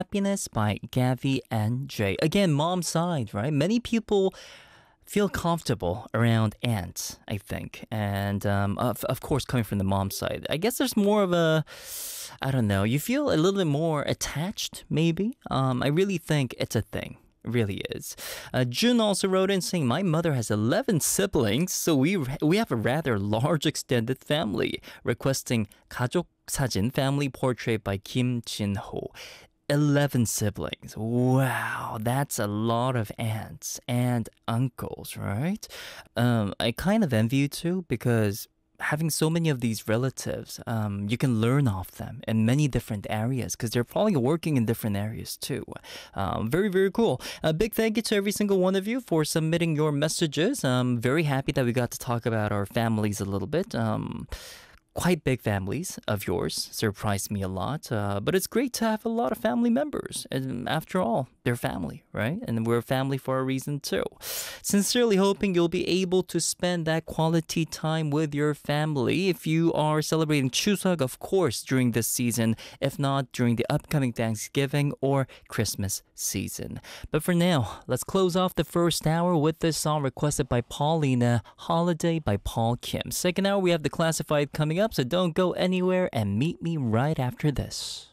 Happiness by Gavi and Jay. Again, mom's side, right? Many people feel comfortable around ants, I think. And of course, coming from the mom side, I guess there's more of a, I don't know, you feel a little bit more attached, maybe. I really think it's a thing. It really is. June also wrote in saying, "My mother has 11 siblings, so we have a rather large extended family." Requesting 가족 사진 family portrait by Kim Jin-ho. 11 siblings. Wow, that's a lot of aunts and uncles, right? I kind of envy you too because having so many of these relatives, you can learn off them in many different areas because they're probably working in different areas too. Very, very cool. A big thank you to every single one of you for submitting your messages. I'm very happy that we got to talk about our families a little bit. Quite big families of yours surprised me a lot, but it's great to have a lot of family members. And after all, they're family, right? And we're family for a reason too. Sincerely hoping you'll be able to spend that quality time with your family. If you are celebrating Chuseok, of course, during this season. If not, during the upcoming Thanksgiving or Christmas season. But for now, let's close off the first hour with this song requested by Paulina, Holiday by Paul Kim. Second hour, we have the classified coming up, so don't go anywhere and meet me right after this.